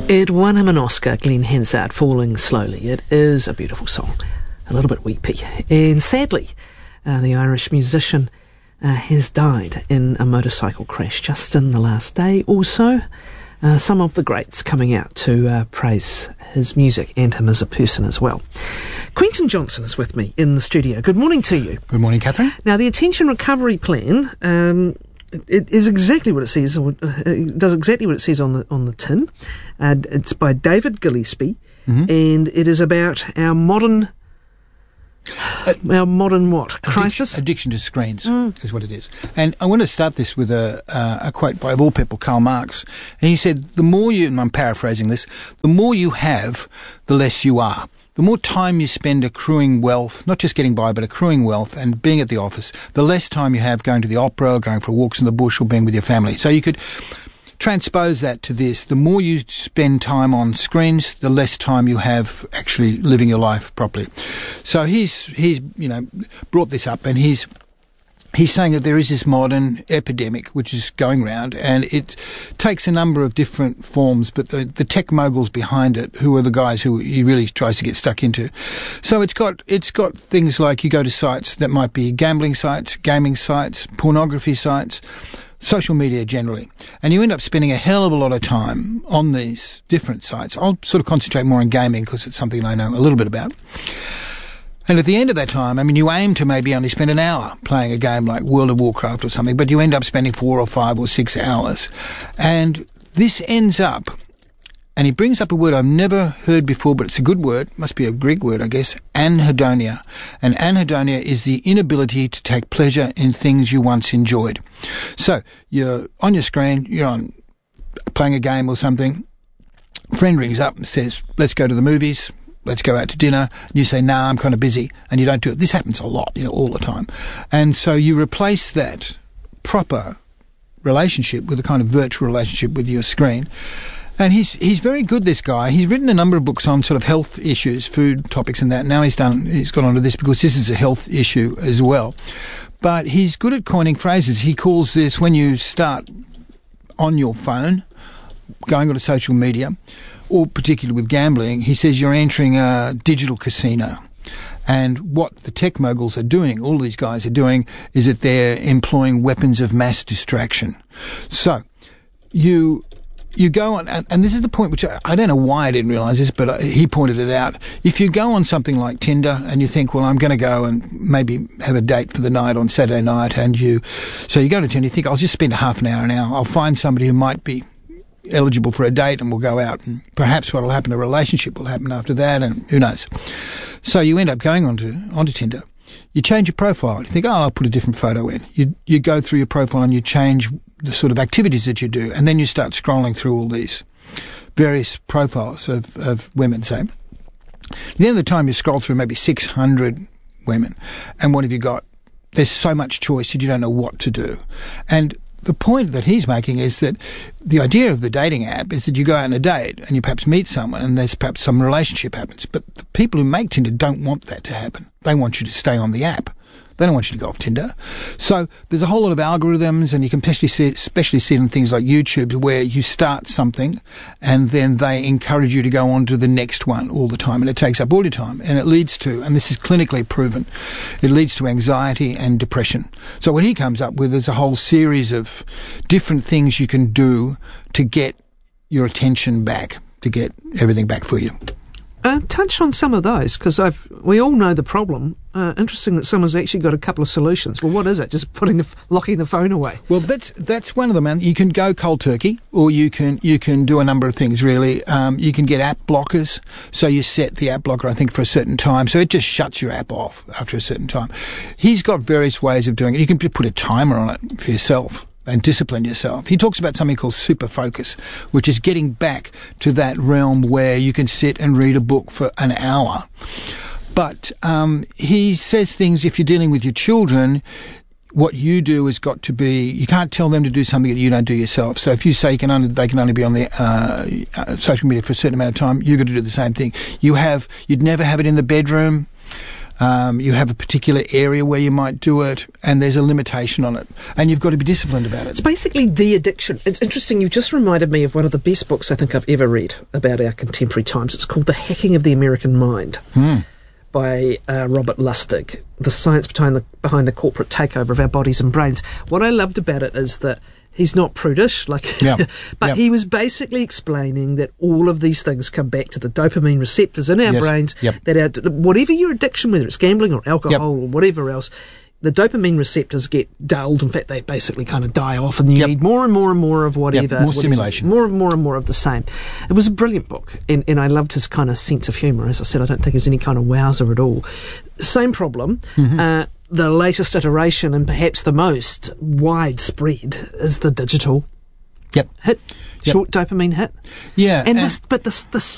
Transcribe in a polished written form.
It won him an Oscar, Glenn Hansard, Falling Slowly. It is a beautiful song, a little bit weepy. And sadly, the Irish musician has died in a motorcycle crash just in the last day or so. Some of the greats coming out to praise his music and him as a person as well. Quentin Johnson is with me in the studio. Good morning to you. Good morning, Catherine. Now, the Attention Recovery Plan, it is exactly what it says. It does exactly what it says on the tin. It's by David Gillespie, and it is about our modern what? Crisis? Addiction to screens is what it is. And I want to start this with a quote by, of all people, Karl Marx. And he said, the more you, and I'm paraphrasing this, the more you have, the less you are. The more time you spend accruing wealth, not just getting by, but accruing wealth and being at the office, the less time you have going to the opera, or going for walks in the bush, or being with your family. So you could transpose that to this. The more you spend time on screens, the less time you have actually living your life properly. So he's brought this up, and he's saying that there is this modern epidemic which is going round, and it takes a number of different forms, but the tech moguls behind it, who are the guys who he really tries to get stuck into. So it's got things like, you go to sites that might be gambling sites, gaming sites, pornography sites, social media generally, and you end up spending a hell of a lot of time on these different sites. I'll sort of concentrate more on gaming because it's something I know a little bit about. And at the end of that time, I mean, you aim to maybe only spend an hour playing a game like World of Warcraft or something, but you end up spending 4 or 5 or 6 hours. And this ends up, and he brings up a word I've never heard before, but it's a good word, must be a Greek word, I guess, anhedonia. And anhedonia is the inability to take pleasure in things you once enjoyed. So you're on your screen, you're on playing a game or something, friend rings up and says, let's go to the movies, let's go out to dinner, and you say, nah, I'm kind of busy, and you don't do it. This happens a lot, all the time. And so you replace that proper relationship with a kind of virtual relationship with your screen. And he's very good, this guy. He's written a number of books on sort of health issues, food topics and that. Now he's got onto this because this is a health issue as well. But he's good at coining phrases. He calls this, when you start on your phone, going onto social media, or particularly with gambling, he says you're entering a digital casino. And what the tech moguls are doing, all these guys are doing, is that they're employing weapons of mass distraction. So you go on, and this is the point which I don't know why I didn't realise this, but he pointed it out. If you go on something like Tinder and you think, well, I'm going to go and maybe have a date for the night on Saturday night, so you go to Tinder, you think, I'll just spend half an hour, I'll find somebody who might be eligible for a date, and we'll go out, and perhaps what will happen, a relationship will happen after that, and who knows. So you end up going onto Tinder. You change your profile. You think, I'll put a different photo in. You go through your profile and you change the sort of activities that you do, and then you start scrolling through all these various profiles of women, say. At the end of the time, you scroll through maybe 600 women, and what have you got? There's so much choice that you don't know what to do. And the point that he's making is that the idea of the dating app is that you go out on a date and you perhaps meet someone and there's perhaps some relationship happens. But the people who make Tinder don't want that to happen. They want you to stay on the app. They don't want you to go off Tinder. So there's a whole lot of algorithms, and you can especially see it in things like YouTube, where you start something and then they encourage you to go on to the next one all the time, and it takes up all your time, and it leads to, and this is clinically proven, it leads to anxiety and depression. So what he comes up with is a whole series of different things you can do to get your attention back, to get everything back for you. Touch on some of those, because we all know the problem. Interesting that someone's actually got a couple of solutions. Well, what is it? Just locking the phone away? Well, that's one of them. And you can go cold turkey, or you can do a number of things, really. You can get app blockers. So you set the app blocker, I think, for a certain time. So it just shuts your app off after a certain time. He's got various ways of doing it. You can put a timer on it for yourself and discipline yourself. He talks about something called super focus, which is getting back to that realm where you can sit and read a book for an hour. But he says things, if you're dealing with your children, what you do has got to be, you can't tell them to do something that you don't do yourself. So if you say they can only be on the social media for a certain amount of time, you've got to do the same thing. You'd never have it in the bedroom. You have a particular area where you might do it, and there's a limitation on it, and you've got to be disciplined about it. It's basically de-addiction. It's interesting. You've just reminded me of one of the best books I think I've ever read about our contemporary times. It's called The Hacking of the American Mind by Robert Lustig, the science behind the corporate takeover of our bodies and brains. What I loved about it is that he's not prudish, but he was basically explaining that all of these things come back to the dopamine receptors in our brains, that whatever your addiction, whether it's gambling or alcohol or whatever else, the dopamine receptors get dulled. In fact, they basically kind of die off, and you need more and more and more of whatever. More stimulation. More and more and more of the same. It was a brilliant book, and I loved his kind of sense of humour. As I said, I don't think he was any kind of wowser at all. Same problem. The latest iteration, and perhaps the most widespread, is the digital hit. Short dopamine hit. Yeah. And the